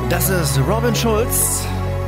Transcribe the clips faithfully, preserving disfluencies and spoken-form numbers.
Das ist Robin Schulz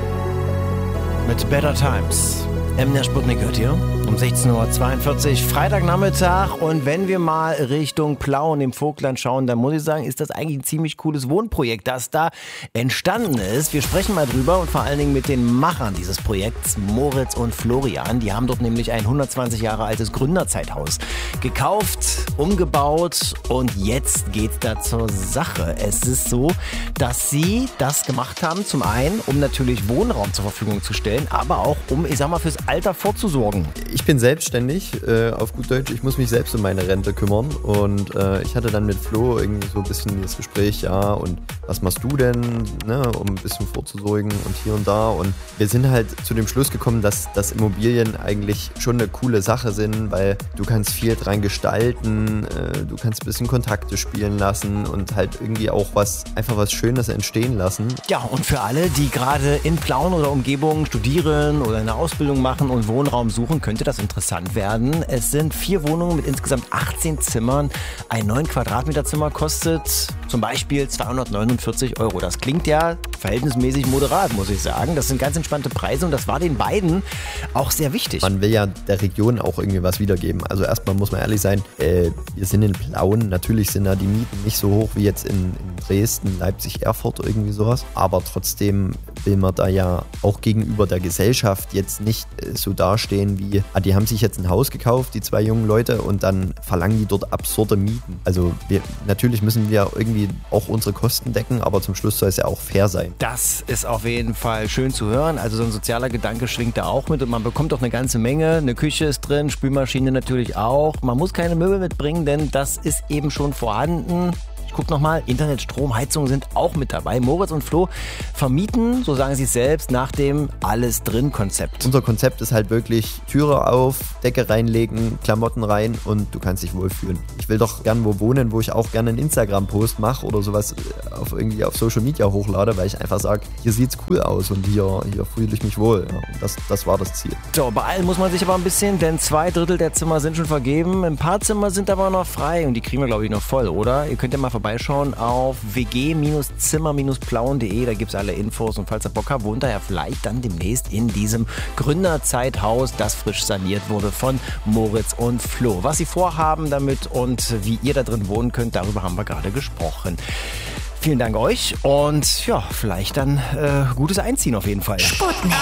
mit Better Times. M der Sputnik hört ihr um sechzehn Uhr zweiundvierzig, Freitagnachmittag. Und wenn wir mal Richtung Plauen im Vogtland schauen, dann muss ich sagen, ist das eigentlich ein ziemlich cooles Wohnprojekt, das da entstanden ist. Wir sprechen mal drüber und vor allen Dingen mit den Machern dieses Projekts, Moritz und Florian. Die haben dort nämlich ein hundertzwanzig Jahre altes Gründerzeithaus gekauft, umgebaut und jetzt geht's da zur Sache. Es ist so, dass sie das gemacht haben, zum einen, um natürlich Wohnraum zur Verfügung zu stellen, aber auch um, ich sag mal, fürs Alter vorzusorgen. Ich bin selbstständig, äh, auf gut Deutsch, ich muss mich selbst um meine Rente kümmern und äh, ich hatte dann mit Flo irgendwie so ein bisschen das Gespräch, ja, und was machst du denn, ne, um ein bisschen vorzusorgen und hier und da, und wir sind halt zu dem Schluss gekommen, dass, dass Immobilien eigentlich schon eine coole Sache sind, weil du kannst viel dran gestalten, äh, du kannst ein bisschen Kontakte spielen lassen und halt irgendwie auch was, einfach was Schönes entstehen lassen. Ja, und für alle, die gerade in Plauen oder Umgebung studieren oder eine Ausbildung machen und Wohnraum suchen, könnte das interessant werden. Es sind vier Wohnungen mit insgesamt achtzehn Zimmern. Ein neun Quadratmeter Zimmer kostet zum Beispiel zweihundertneunundvierzig Euro. Das klingt ja verhältnismäßig moderat, muss ich sagen. Das sind ganz entspannte Preise und das war den beiden auch sehr wichtig. Man will ja der Region auch irgendwie was wiedergeben. Also erstmal muss man ehrlich sein, äh, wir sind in Plauen. Natürlich sind da die Mieten nicht so hoch wie jetzt in, in Dresden, Leipzig, Erfurt, irgendwie sowas. Aber trotzdem will man da ja auch gegenüber der Gesellschaft jetzt nicht äh, so dastehen wie, ah, die haben sich jetzt ein Haus gekauft, die zwei jungen Leute, und dann verlangen die dort absurde Mieten. Also wir, natürlich müssen wir irgendwie auch unsere Kosten decken, aber zum Schluss soll es ja auch fair sein. Das ist auf jeden Fall schön zu hören. Also so ein sozialer Gedanke schwingt da auch mit und man bekommt auch eine ganze Menge. Eine Küche ist drin, Spülmaschine natürlich auch. Man muss keine Möbel mitbringen, denn das ist eben schon vorhanden. Ich guck nochmal, Internet, Strom, Heizung sind auch mit dabei. Moritz und Flo vermieten, so sagen sie es selbst, nach dem Alles-Drin-Konzept. Unser Konzept ist halt wirklich Türe auf, Decke reinlegen, Klamotten rein und du kannst dich wohlfühlen. Ich will doch gern wo wohnen, wo ich auch gerne einen Instagram-Post mache oder sowas auf irgendwie auf Social Media hochlade, weil ich einfach sage, hier sieht's cool aus und hier, hier fühle ich mich wohl. Ja, und das, das war das Ziel. So, beeilen muss man sich aber ein bisschen, denn zwei Drittel der Zimmer sind schon vergeben. Ein paar Zimmer sind aber noch frei und die kriegen wir, glaube ich, noch voll, oder? Ihr könnt ja mal vorbeischauen auf w g zimmer plauen punkt de, da gibt es alle Infos und falls ihr Bock habt, wohnt ihr ja vielleicht dann demnächst in diesem Gründerzeithaus, das frisch saniert wurde von Moritz und Flo. Was sie vorhaben damit und wie ihr da drin wohnen könnt, darüber haben wir gerade gesprochen. Vielen Dank euch und ja, vielleicht dann äh, gutes Einziehen auf jeden Fall. Sputnik.